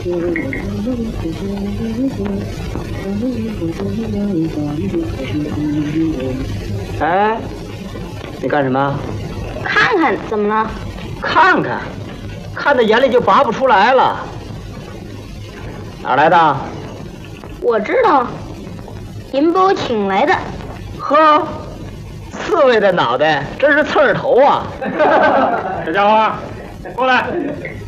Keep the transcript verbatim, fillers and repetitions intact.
哎，你干什么？ 看看，怎么了？ 看看，看在眼里就拔不出来了。哪儿来的？ 我知道，银波请来的。 呵，刺猬的脑袋真是刺儿头啊！ 小家伙，过来。